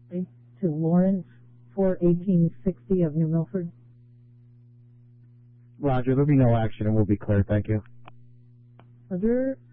To Lawrence, 41860 of New Milford. Roger, there'll be no action and we'll be clear. Thank you. Roger.